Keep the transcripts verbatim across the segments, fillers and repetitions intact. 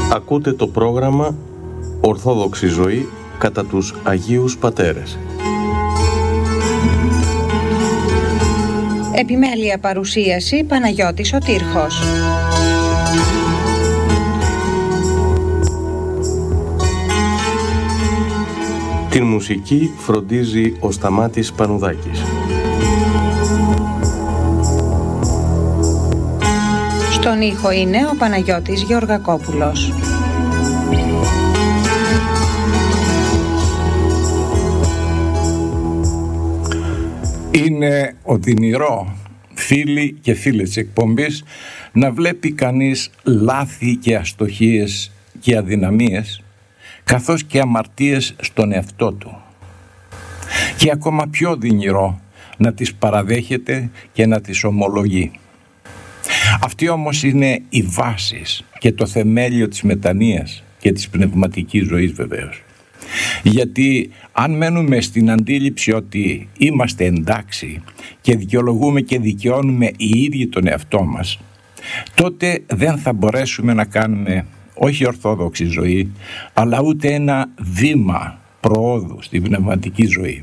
Ακούτε το πρόγραμμα Ορθόδοξη Ζωή κατά τους Αγίους Πατέρες. Επιμέλεια παρουσίαση Παναγιώτης Σωτήρχος. Την μουσική φροντίζει ο Σταμάτης Πανουδάκης. Στον ήχο είναι ο Παναγιώτης Γεωργακόπουλος. Είναι οδυνηρό, φίλοι και φίλες της εκπομπής, να βλέπει κανείς λάθη και αστοχίες και αδυναμίες, καθώς και αμαρτίες στον εαυτό του. Και ακόμα πιο οδυνηρό να τις παραδέχεται και να τις ομολογεί. Αυτή όμως είναι η βάση και το θεμέλιο της μετανοίας και της πνευματικής ζωής βεβαίως. Γιατί αν μένουμε στην αντίληψη ότι είμαστε εντάξει και δικαιολογούμε και δικαιώνουμε οι ίδιοι τον εαυτό μας, τότε δεν θα μπορέσουμε να κάνουμε όχι ορθόδοξη ζωή, αλλά ούτε ένα βήμα προόδου στην πνευματική ζωή.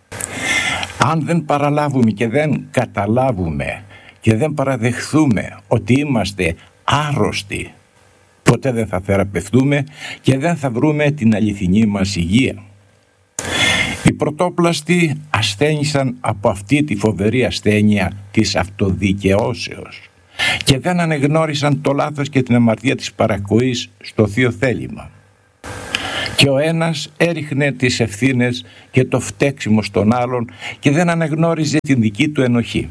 Αν δεν παραλάβουμε και δεν καταλάβουμε και δεν παραδεχθούμε ότι είμαστε άρρωστοι, ποτέ δεν θα θεραπευτούμε και δεν θα βρούμε την αληθινή μας υγεία. Οι πρωτόπλαστοι ασθένησαν από αυτή τη φοβερή ασθένεια της αυτοδικαιώσεως και δεν ανεγνώρισαν το λάθος και την αμαρτία της παρακοής στο θείο θέλημα. Και ο ένας έριχνε τις ευθύνες και το φταίξιμο στον άλλον και δεν αναγνώριζε την δική του ενοχή.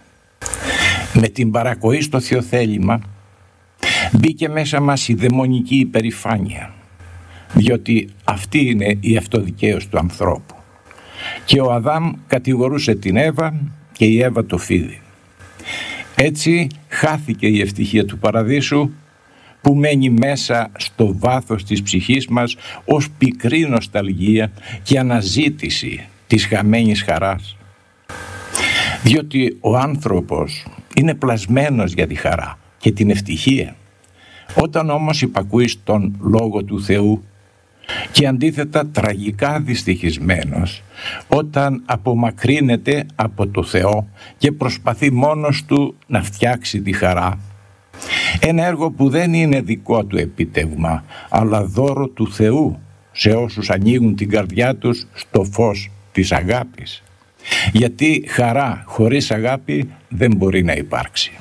Με την παρακοή στο θείο θέλημα μπήκε μέσα μας η δαιμονική υπερηφάνεια, διότι αυτή είναι η αυτοδικαίωση του ανθρώπου. Και ο Αδάμ κατηγορούσε την Εύα και η Εύα το φίδι. Έτσι χάθηκε η ευτυχία του παραδείσου που μένει μέσα στο βάθος της ψυχής μας ως πικρή νοσταλγία και αναζήτηση της χαμένης χαράς. Διότι ο άνθρωπος είναι πλασμένος για τη χαρά και την ευτυχία. Όταν όμως υπακούει στον Λόγο του Θεού και αντίθετα τραγικά δυστυχισμένος, όταν απομακρύνεται από το Θεό και προσπαθεί μόνος του να φτιάξει τη χαρά, ένα έργο που δεν είναι δικό του επίτευγμα, αλλά δώρο του Θεού σε όσους ανοίγουν την καρδιά τους στο φως της αγάπης. Γιατί χαρά χωρίς αγάπη δεν μπορεί να υπάρξει.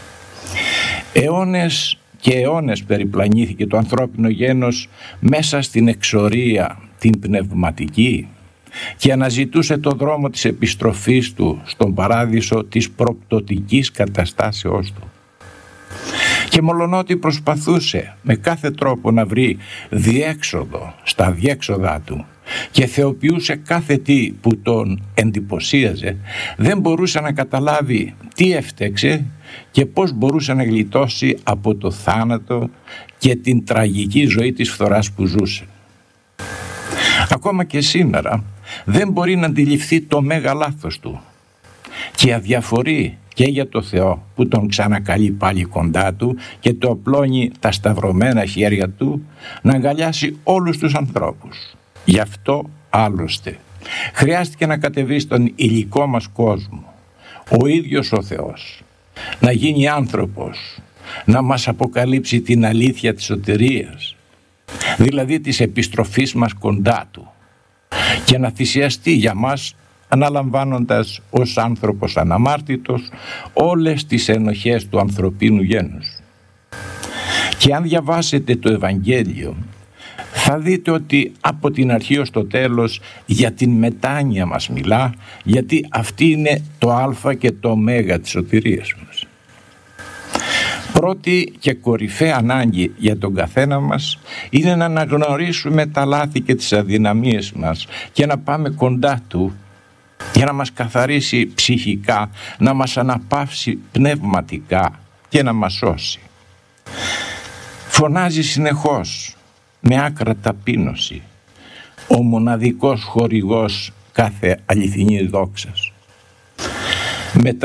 Αιώνες και αιώνες περιπλανήθηκε το ανθρώπινο γένος μέσα στην εξορία την πνευματική και αναζητούσε το δρόμο της επιστροφής του στον παράδεισο της προπτωτικής καταστάσεώς του. Και μολονότι προσπαθούσε με κάθε τρόπο να βρει διέξοδο στα διέξοδά του και θεοποιούσε κάθε τι που τον εντυπωσίαζε, δεν μπορούσε να καταλάβει τι έφτεξε και πώς μπορούσε να γλιτώσει από το θάνατο και την τραγική ζωή της φθοράς που ζούσε. Ακόμα και σήμερα δεν μπορεί να αντιληφθεί το μέγα λάθος του και αδιαφορεί και για το Θεό που τον ξανακαλεί πάλι κοντά του και το απλώνει τα σταυρωμένα χέρια του να αγκαλιάσει όλους τους ανθρώπους. Γι' αυτό άλλωστε χρειάστηκε να κατεβεί στον υλικό μας κόσμο ο ίδιος ο Θεός, να γίνει άνθρωπος, να μας αποκαλύψει την αλήθεια της σωτηρίας, δηλαδή της επιστροφής μας κοντά του, και να θυσιαστεί για μας αναλαμβάνοντας ως άνθρωπος αναμάρτητος όλες τις ενοχές του ανθρωπίνου γένους. Και αν διαβάσετε το Ευαγγέλιο θα δείτε ότι από την αρχή ως το τέλος για την μετάνοια μας μιλά, γιατί αυτή είναι το α και το ω της σωτηρίας μας. Πρώτη και κορυφαία ανάγκη για τον καθένα μας είναι να αναγνωρίσουμε τα λάθη και τις αδυναμίες μας και να πάμε κοντά του για να μας καθαρίσει ψυχικά, να μας αναπαύσει πνευματικά και να μας σώσει. Φωνάζει συνεχώς με άκρα ταπείνωση ο μοναδικός χορηγός κάθε αληθινής δόξας.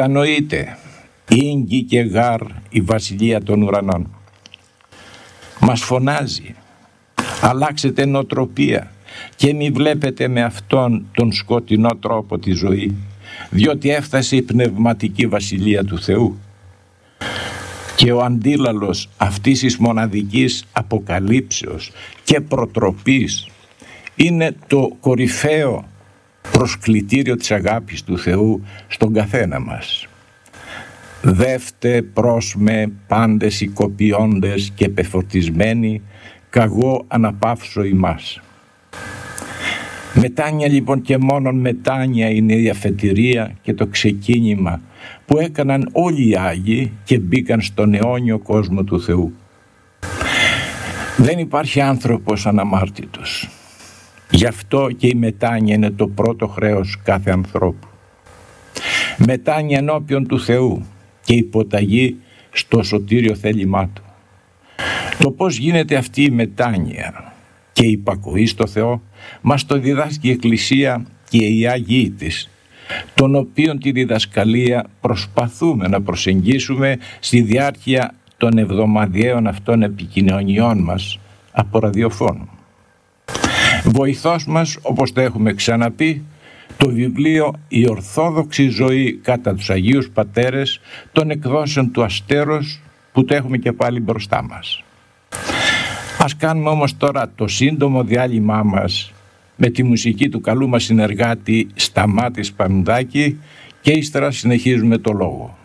Μετανοείτε, ήγγει και γάρ η βασιλεία των ουρανών. μας φωνάζει. Αλλάξετε νοοτροπία και μη βλέπετε με αυτόν τον σκοτεινό τρόπο τη ζωή, διότι έφτασε η πνευματική βασιλεία του Θεού. Και ο αντίλαλος αυτής της μοναδικής αποκαλύψεως και προτροπής είναι το κορυφαίο προσκλητήριο της αγάπης του Θεού στον καθένα μας. Δεύτε προς με πάντες οι κοπιώντες και πεφορτισμένοι, καγώ αναπαύσω ημάς. Μετάνοια λοιπόν και μόνον μετάνοια είναι η αφετηρία και το ξεκίνημα που έκαναν όλοι οι Άγιοι και μπήκαν στον αιώνιο κόσμο του Θεού. Δεν υπάρχει άνθρωπος αναμάρτητος. Γι' αυτό και η μετάνοια είναι το πρώτο χρέος κάθε ανθρώπου. Μετάνοια ενώπιον του Θεού και υποταγή στο σωτήριο θέλημά Του. Το πώς γίνεται αυτή η μετάνοια και η υπακοή στο Θεό μας το διδάσκει η Εκκλησία και οι Άγιοι της, τον οποίον τη διδασκαλία προσπαθούμε να προσεγγίσουμε στη διάρκεια των εβδομαδιαίων αυτών επικοινωνιών μας από ραδιοφώνου. Βοηθός μας, όπως το έχουμε ξαναπεί, το βιβλίο «Η Ορθόδοξη Ζωή κατά τους Αγίους Πατέρες» των εκδόσεων του Αστέρος, που το έχουμε και πάλι μπροστά μας. Ας κάνουμε όμως τώρα το σύντομο διάλειμμά μας με τη μουσική του καλού μας συνεργάτη Σταμάτη Σπανουδάκη και ύστερα συνεχίζουμε το λόγο.